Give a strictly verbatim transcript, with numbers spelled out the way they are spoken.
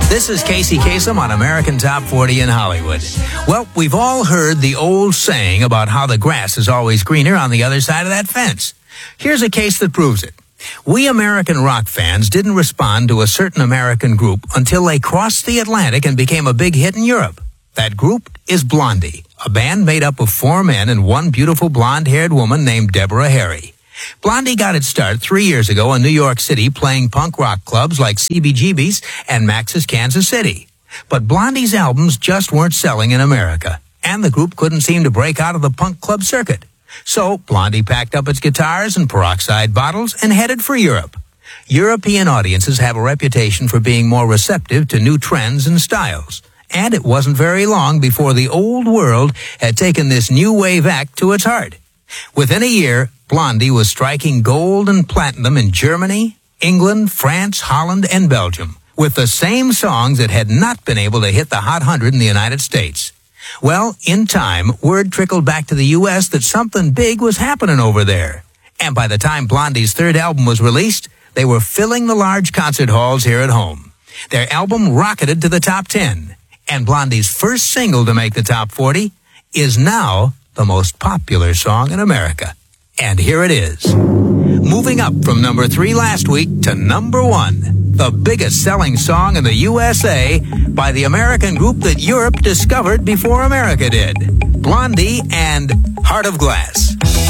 This is Casey Kasem on American Top forty in Hollywood. Well, we've all heard the old saying about how the grass is always greener on the other side of that fence. Here's a case that proves it. We American rock fans didn't respond to a certain American group until they crossed the Atlantic and became a big hit in Europe. That group is Blondie, a band made up of four men and one beautiful blonde-haired woman named Deborah Harry. Blondie got its start three years ago in New York City playing punk rock clubs like C B G B's and Max's Kansas City. But Blondie's albums just weren't selling in America, and the group couldn't seem to break out of the punk club circuit. So Blondie packed up its guitars and peroxide bottles and headed for Europe. European audiences have a reputation for being more receptive to new trends and styles. And it wasn't very long before the old world had taken this new wave act to its heart. Within a year, Blondie was striking gold and platinum in Germany, England, France, Holland, and Belgium, with the same songs that had not been able to hit the Hot one hundred in the United States. Well, in time, word trickled back to the U S that something big was happening over there. And by the time Blondie's third album was released, they were filling the large concert halls here at home. Their album rocketed to the top ten. And Blondie's first single to make the top forty is now the most popular song in America. And here it is. Moving up from number three last week to number one, the biggest selling song in the U S A by the American group that Europe discovered before America did. Blondie and Heart of Glass.